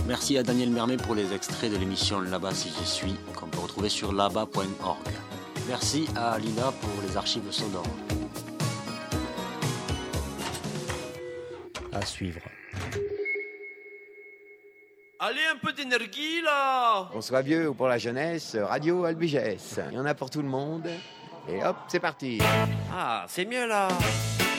Merci à Daniel Mermet pour les extraits de l'émission Là-bas si j'y suis, qu'on peut retrouver sur là-bas.org. Merci à Alina pour les archives sonores. À suivre. Allez, un peu d'énergie là. On soit vieux ou pour la jeunesse, Radio Albigès. Il y en a pour tout le monde. Et hop, c'est parti. Ah, c'est mieux là.